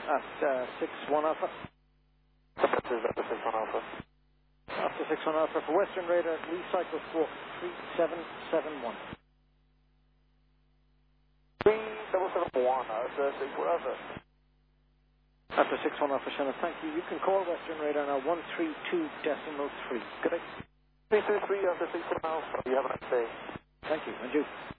At 6-1 Alpha. This is Alpha 6-1 Alpha. After 6-1 Alpha for Western Radar, recycle squawk 3771. 3771, that's 6-1 Alpha. After 6-1 Alpha Shannon, thank you. You can call Western Radar now 132.3. Good day. 333 after 6-1 Alpha. You have a nice day. Thank you. And you.